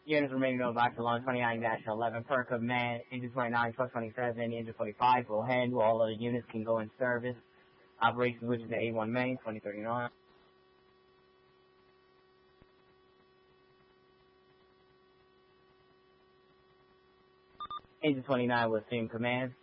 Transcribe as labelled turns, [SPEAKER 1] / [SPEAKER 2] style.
[SPEAKER 1] Units remaining to box along 29-11 per command. Engine 29, truck 27, engine 45 will handle. All other units can go in service. Operations switches to A1 main, 2039. Engine 29 will assume command.